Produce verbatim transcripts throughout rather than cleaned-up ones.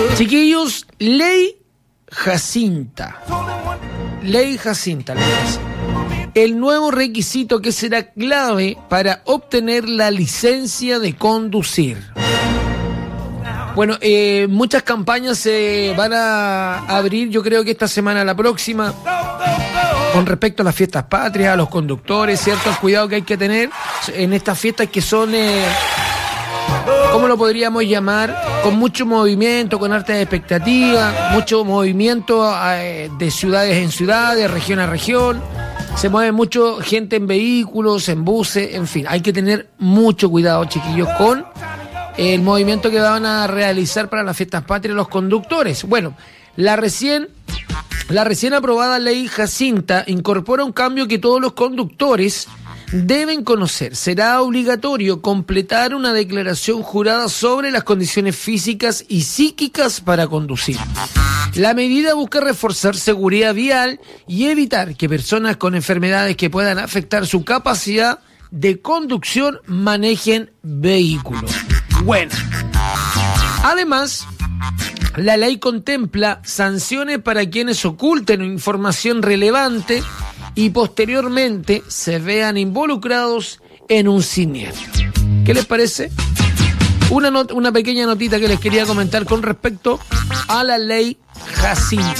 Chiquillos, ley Jacinta. Ley Jacinta, ley Jacinta. El nuevo requisito que será clave para obtener la licencia de conducir. Bueno, eh, muchas campañas se van a abrir, yo creo que esta semana, la próxima, con respecto a las fiestas patrias, a los conductores, ¿cierto? El cuidado que hay que tener en estas fiestas que son, eh, ¿cómo lo podríamos llamar? Con mucho movimiento, con harta expectativa, mucho movimiento eh, de ciudades en ciudades, de región a región. Se mueve mucho gente en vehículos, en buses, en fin. Hay que tener mucho cuidado, chiquillos, con el movimiento que van a realizar para las fiestas patrias los conductores. Bueno, la recién, la recién aprobada ley Jacinta incorpora un cambio que todos los conductores deben conocer. Será obligatorio completar una declaración jurada sobre las condiciones físicas y psíquicas para conducir. La medida busca reforzar seguridad vial y evitar que personas con enfermedades que puedan afectar su capacidad de conducción manejen vehículos. Bueno, además, la ley contempla sanciones para quienes oculten información relevante y posteriormente se vean involucrados en un siniestro. ¿Qué les parece? Una, not- una pequeña notita que les quería comentar con respecto a la ley Jacinta.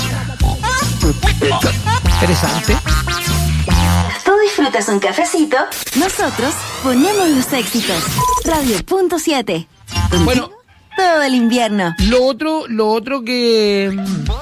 Interesante. ¿Tú disfrutas un cafecito? Nosotros ponemos los éxitos. Radio punto siete. Bueno, todo el invierno. Lo otro, lo otro que...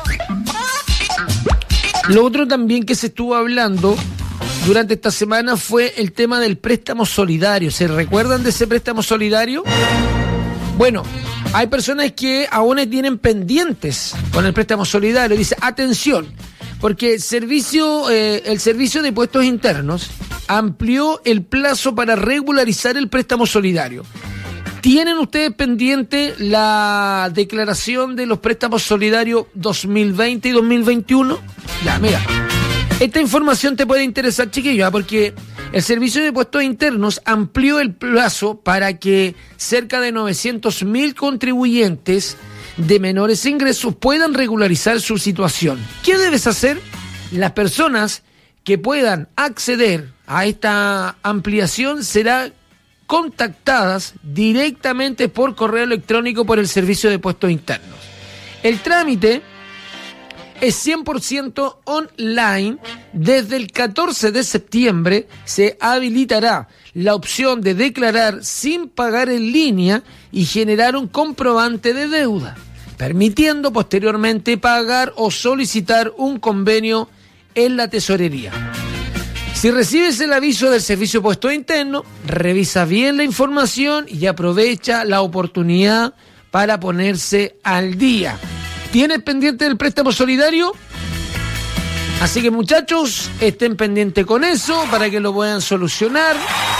Lo otro también que se estuvo hablando durante esta semana fue el tema del préstamo solidario. ¿Se recuerdan de ese préstamo solidario? Bueno, hay personas que aún tienen pendientes con el préstamo solidario. Dice, atención, porque el servicio, eh, el servicio de puestos internos amplió el plazo para regularizar el préstamo solidario. ¿Tienen ustedes pendiente la declaración de los préstamos solidarios dos mil veinte y dos mil veintiuno? Ya, mira. Esta información te puede interesar, chiquillo, ¿eh? Porque el Servicio de Puestos Internos amplió el plazo para que cerca de novecientos mil contribuyentes de menores ingresos puedan regularizar su situación. ¿Qué debes hacer? Las personas que puedan acceder a esta ampliación serán contactadas directamente por correo electrónico por el Servicio de Puestos Internos. El trámite es cien por ciento online. Desde el catorce de septiembre se habilitará la opción de declarar sin pagar en línea y generar un comprobante de deuda, permitiendo posteriormente pagar o solicitar un convenio en la tesorería. Si recibes el aviso del Servicio de Puestos Internos, revisa bien la información y aprovecha la oportunidad para ponerse al día. ¿Tienes pendiente del préstamo solidario? Así que, muchachos, estén pendientes con eso para que lo puedan solucionar.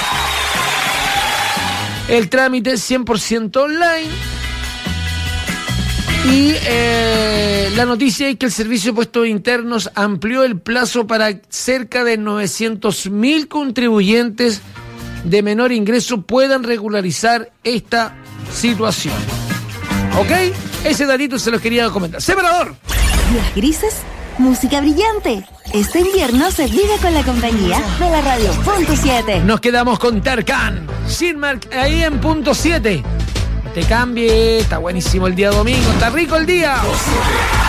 El trámite es cien por ciento online. Y eh, la noticia es que el Servicio de Puestos Internos amplió el plazo para cerca de novecientos mil contribuyentes de menor ingreso puedan regularizar esta situación. ¿Ok? Ese datito se los quería comentar. ¡Separador! Días grises, música brillante. Este invierno se vive con la compañía de la Radio punto siete. Nos quedamos con Tarkan, Sinmark, ahí en punto siete. Te cambie, está buenísimo el día domingo, está rico el día.